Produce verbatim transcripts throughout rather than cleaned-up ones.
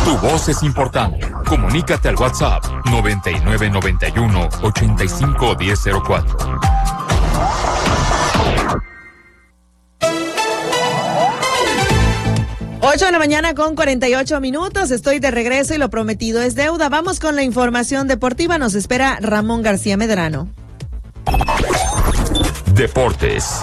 Tu voz es importante. Comunícate al WhatsApp noventa y nueve noventa y uno ochenta y cinco diez cero cuatro. ocho de la mañana con cuarenta y ocho minutos. Estoy de regreso y lo prometido es deuda. Vamos con la información deportiva. Nos espera Ramón García Medrano. Deportes.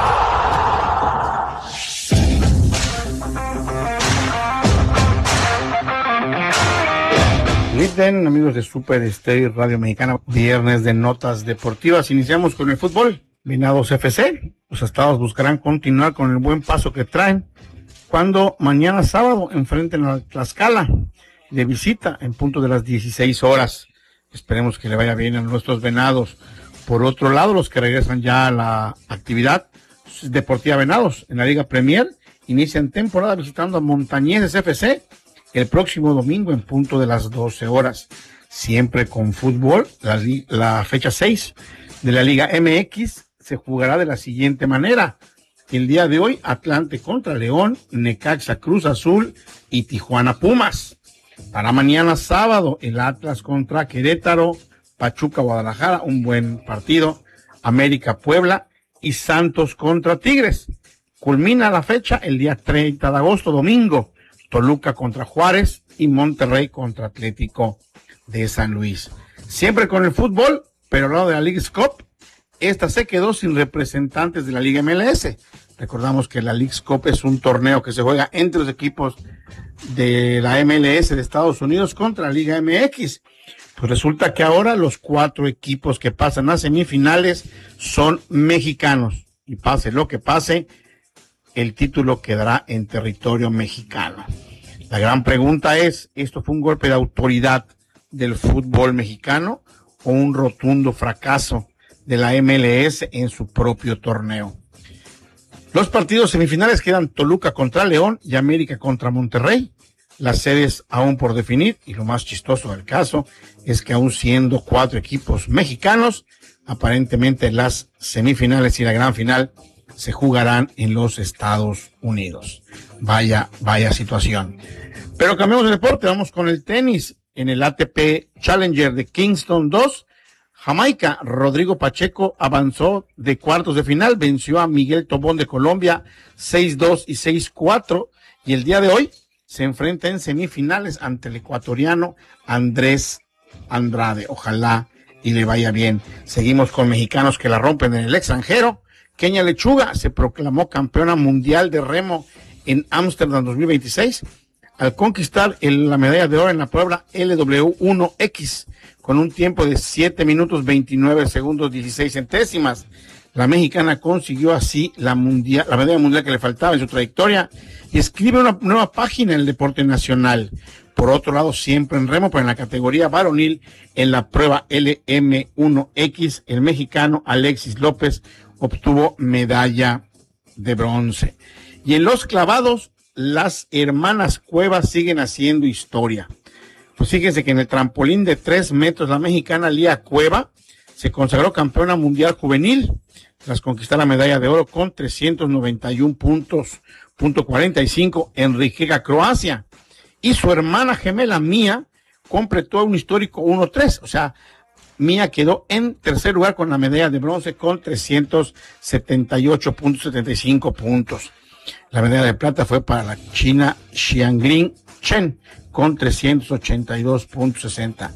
Listen, amigos de Super Estéreo Radio Mexicana, viernes de notas deportivas. Iniciamos con el fútbol. Venados F C. Los estados buscarán continuar con el buen paso que traen cuando mañana sábado enfrenten a Tlaxcala de visita en punto de las dieciséis horas. Esperemos que le vaya bien a nuestros Venados. Por otro lado, los que regresan ya a la actividad deportiva Venados en la Liga Premier inician temporada visitando a Montañeses F C el próximo domingo en punto de las doce horas. Siempre con fútbol, la, la fecha seis de la Liga M X se jugará de la siguiente manera. El día de hoy, Atlante contra León, Necaxa Cruz Azul y Tijuana Pumas. Para mañana sábado, el Atlas contra Querétaro, Pachuca Guadalajara, un buen partido, América Puebla y Santos contra Tigres. Culmina la fecha el día treinta de agosto, domingo, Toluca contra Juárez y Monterrey contra Atlético de San Luis. Siempre con el fútbol, pero al lado de la Leagues Cup, esta se quedó sin representantes de la Liga M L S. Recordamos que la Leagues Cup es un torneo que se juega entre los equipos de la M L S de Estados Unidos contra la Liga M X. Pues resulta que ahora los cuatro equipos que pasan a semifinales son mexicanos. Y pase lo que pase, el título quedará en territorio mexicano. La gran pregunta es, ¿esto fue un golpe de autoridad del fútbol mexicano o un rotundo fracaso de la M L S en su propio torneo? Los partidos semifinales quedan Toluca contra León y América contra Monterrey. Las sedes aún por definir, y lo más chistoso del caso es que aún siendo cuatro equipos mexicanos, aparentemente las semifinales y la gran final se jugarán en los Estados Unidos. Vaya, vaya situación. Pero cambiamos de deporte, vamos con el tenis. En el A T P Challenger de Kingston dos, Jamaica, Rodrigo Pacheco avanzó de cuartos de final, venció a Miguel Tobón de Colombia seis dos y seis cuatro, y el día de hoy se enfrenta en semifinales ante el ecuatoriano Andrés Andrade. Ojalá y le vaya bien. Seguimos con mexicanos que la rompen en el extranjero. Kenia Lechuga se proclamó campeona mundial de remo en Ámsterdam dos mil veintiséis al conquistar el, la medalla de oro en la prueba L W uno X con un tiempo de siete minutos veintinueve segundos dieciséis centésimas. La mexicana consiguió así la mundial, la medalla mundial que le faltaba en su trayectoria y escribe una nueva página en el deporte nacional. Por otro lado, siempre en remo, pero en la categoría varonil, en la prueba L M uno X, el mexicano Alexis López obtuvo medalla de bronce. Y en los clavados, las hermanas Cuevas siguen haciendo historia. Pues fíjense que en el trampolín de tres metros, la mexicana Lía Cueva se consagró campeona mundial juvenil tras conquistar la medalla de oro con trescientos noventa y un puntos, punto cuarenta y cinco en Rijeka, Croacia. Y su hermana gemela Mía completó un histórico uno tres, o sea, Mía quedó en tercer lugar con la medalla de bronce con trescientos setenta y ocho punto setenta y cinco puntos. La medalla de plata fue para la china Xiangling Chen con trescientos ochenta y dos punto sesenta.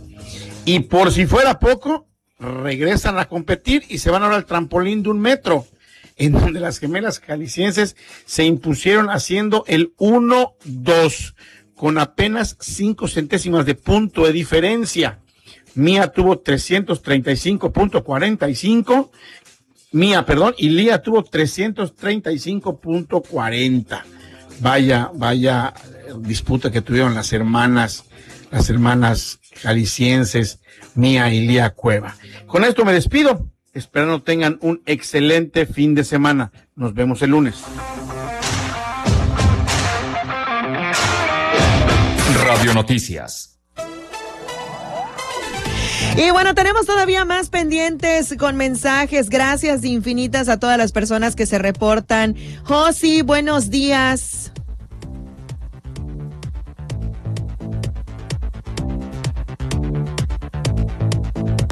Y por si fuera poco, regresan a competir y se van ahora al trampolín de un metro, en donde las gemelas jaliscienses se impusieron haciendo el uno dos con apenas cinco centésimas de punto de diferencia. Mía tuvo trescientos treinta y cinco punto cuarenta y cinco, Mía, perdón, y Lía tuvo trescientos treinta y cinco punto cuarenta. Vaya, vaya disputa que tuvieron las hermanas, las hermanas jaliscienses, Mía y Lía Cueva. Con esto me despido, esperando tengan un excelente fin de semana. Nos vemos el lunes. Radio Noticias. Y bueno, tenemos todavía más pendientes con mensajes. Gracias infinitas a todas las personas que se reportan. Josi, buenos días.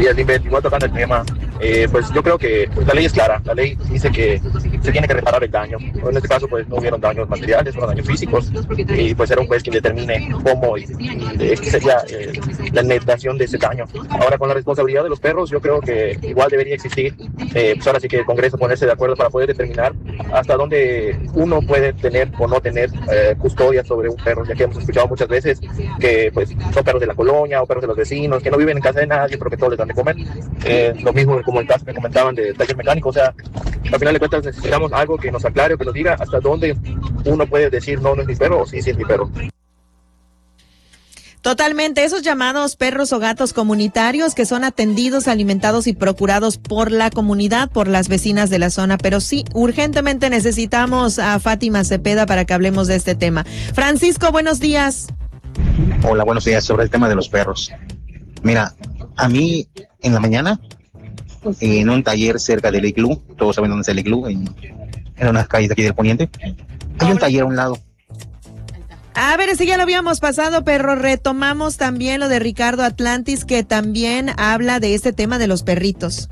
días, Limber. Igual tocando el tema, eh, pues yo creo que pues, la ley es clara. La ley dice que se tiene que reparar el daño. En este caso, pues no hubieron daños materiales, fueron daños físicos. Y pues era un juez quien determine cómo y, y sería eh, la indemnización de ese daño. Ahora, con la responsabilidad de los perros, yo creo que igual debería existir, eh, pues ahora sí que el Congreso ponerse de acuerdo para poder determinar hasta dónde uno puede tener o no tener eh, custodia sobre un perro, ya que hemos escuchado muchas veces que pues son perros de la colonia o perros de los vecinos, que no viven en casa de nadie, pero que todos les dan de comer. Eh, lo mismo como el caso que comentaban de taller mecánico, o sea, al final de cuentas necesitamos algo que nos aclare o que nos diga hasta dónde uno puede decir no, no es mi perro o sí, sí es mi perro. Totalmente, esos llamados perros o gatos comunitarios que son atendidos, alimentados y procurados por la comunidad, por las vecinas de la zona, pero sí, urgentemente necesitamos a Fátima Cepeda para que hablemos de este tema. Francisco, buenos días. Hola, buenos días. Sobre el tema de los perros. Mira, a mí en la mañana, en un taller cerca del iglú, todos saben dónde es el iglú, en, en unas calles de aquí del Poniente, hay un taller a un lado. A ver, ese ya lo habíamos pasado, pero retomamos también lo de Ricardo Atlantis, que también habla de este tema de los perritos.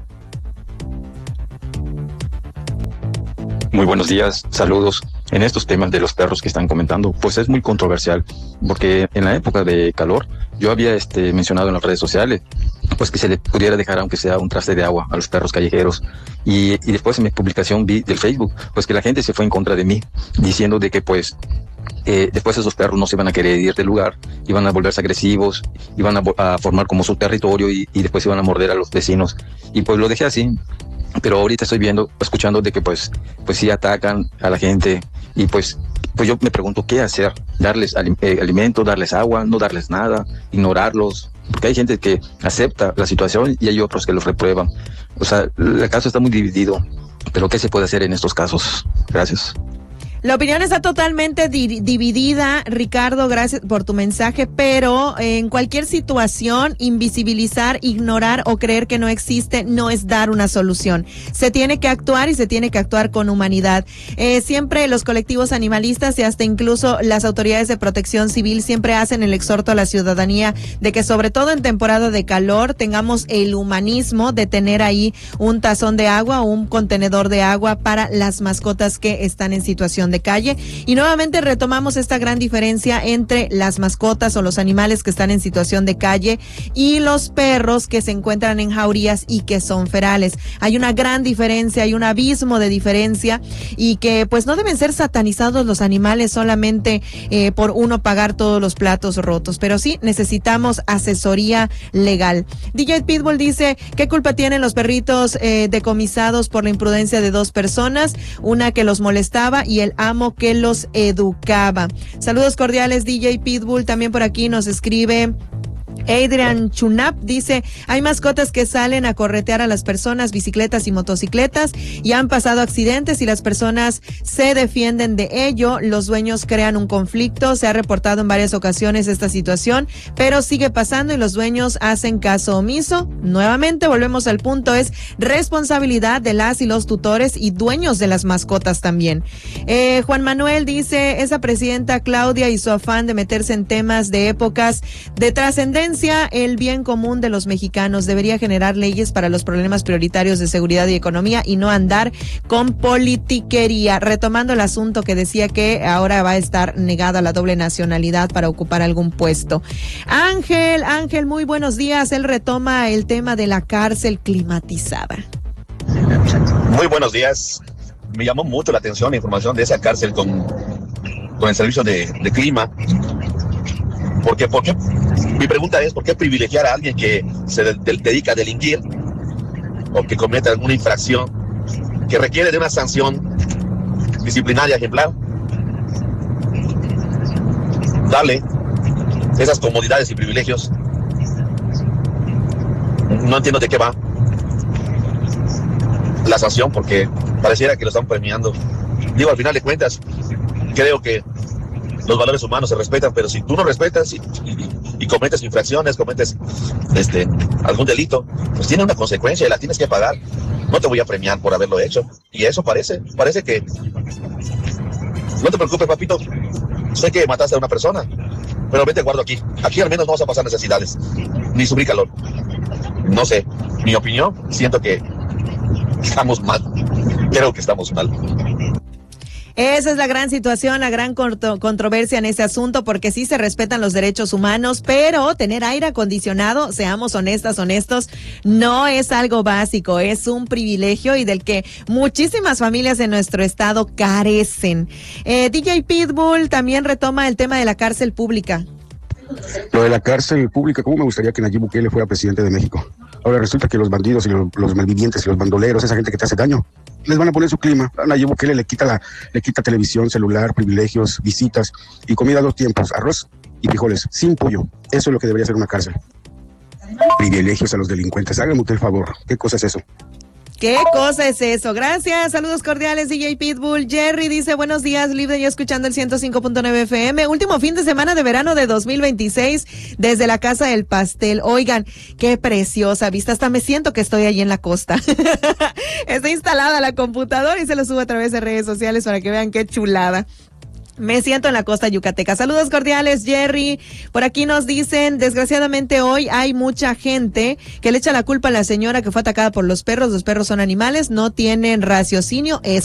Muy buenos días, saludos. En estos temas de los perros que están comentando, pues es muy controversial, porque en la época de calor, yo había este mencionado en las redes sociales, pues que se le pudiera dejar aunque sea un traste de agua a los perros callejeros, y, y después en mi publicación vi del Facebook, pues que la gente se fue en contra de mí, diciendo de que pues eh, después esos perros no se van a querer ir del lugar, iban a volverse agresivos, iban a, a formar como su territorio y, y después iban a morder a los vecinos, y pues lo dejé así. Pero ahorita estoy viendo, escuchando de que pues, pues sí atacan a la gente y pues, pues yo me pregunto qué hacer, darles alim- eh, alimento, darles agua, no darles nada, ignorarlos, porque hay gente que acepta la situación y hay otros que los reprueban. O sea, el caso está muy dividido, pero ¿qué se puede hacer en estos casos? Gracias. La opinión está totalmente di- dividida, Ricardo, gracias por tu mensaje, pero en cualquier situación, invisibilizar, ignorar o creer que no existe no es dar una solución. Se tiene que actuar y se tiene que actuar con humanidad. Eh, siempre los colectivos animalistas y hasta incluso las autoridades de protección civil siempre hacen el exhorto a la ciudadanía de que sobre todo en temporada de calor tengamos el humanismo de tener ahí un tazón de agua o un contenedor de agua para las mascotas que están en situación de de calle. Y nuevamente retomamos esta gran diferencia entre las mascotas o los animales que están en situación de calle y los perros que se encuentran en jaurías y que son ferales. Hay una gran diferencia, hay un abismo de diferencia y que pues no deben ser satanizados los animales solamente eh, por uno pagar todos los platos rotos, pero sí necesitamos asesoría legal. D J Pitbull dice, ¿qué culpa tienen los perritos eh, decomisados por la imprudencia de dos personas? Una que los molestaba y el amo que los educaba. Saludos cordiales, D J Pitbull. También por aquí nos escribe Adrian Chunap, dice, hay mascotas que salen a corretear a las personas, bicicletas y motocicletas, y han pasado accidentes y las personas se defienden de ello, los dueños crean un conflicto, se ha reportado en varias ocasiones esta situación, pero sigue pasando y los dueños hacen caso omiso. Nuevamente volvemos al punto, es responsabilidad de las y los tutores y dueños de las mascotas también. Eh, Juan Manuel dice, esa presidenta Claudia y su afán de meterse en temas de épocas de trascendencia, el bien común de los mexicanos, debería generar leyes para los problemas prioritarios de seguridad y economía y no andar con politiquería. Retomando el asunto que decía que ahora va a estar negada la doble nacionalidad para ocupar algún puesto. Ángel, Ángel, muy buenos días. Él retoma el tema de la cárcel climatizada. Muy buenos días. Me llamó mucho la atención la información de esa cárcel con, con el servicio de, de clima. Porque, ¿por qué? Mi pregunta es, ¿por qué privilegiar a alguien que se de, de, dedica a delinquir o que comete alguna infracción que requiere de una sanción disciplinaria ejemplar? Darle esas comodidades y privilegios. No entiendo de qué va la sanción, porque pareciera que lo están premiando. Digo, al final de cuentas, creo que los valores humanos se respetan, pero si tú no respetas y, y, y cometes infracciones, cometes este algún delito, pues tiene una consecuencia y la tienes que pagar. No te voy a premiar por haberlo hecho. Y eso parece, parece que... No te preocupes, papito. Sé que mataste a una persona, pero vete guardo aquí. Aquí al menos no vas a pasar necesidades, ni sufrir calor. No sé. mi opinión, siento que estamos mal. Creo que estamos mal. Esa es la gran situación, la gran corto, controversia en ese asunto, porque sí se respetan los derechos humanos, pero tener aire acondicionado, seamos honestas, honestos, no es algo básico, es un privilegio y del que muchísimas familias en nuestro estado carecen. Eh, D J Pitbull también retoma el tema de la cárcel pública. Lo de la cárcel pública, ¿cómo me gustaría que Nayib Bukele fuera presidente de México? Ahora resulta que los bandidos y los, los malvivientes y los bandoleros, esa gente que te hace daño, les van a poner su clima. A Nayib Bukele le quita la, le quita televisión, celular, privilegios, visitas y comida a dos tiempos, arroz y frijoles, sin pollo. Eso es lo que debería ser una cárcel. Privilegios a los delincuentes. Hágame usted el favor. ¿Qué cosa es eso? ¿Qué cosa es eso? Gracias, saludos cordiales, D J Pitbull. Jerry dice, buenos días, libre yo escuchando el ciento cinco punto nueve F M. Último fin de semana de verano de dos mil veintiséis desde la Casa del Pastel. Oigan, qué preciosa vista, hasta me siento que estoy allí en la costa. Está instalada la computadora y se lo subo a través de redes sociales para que vean qué chulada. Me siento en la costa yucateca. Saludos cordiales, Jerry. Por aquí nos dicen, desgraciadamente hoy hay mucha gente que le echa la culpa a la señora que fue atacada por los perros. Los perros son animales, no tienen raciocinio. Es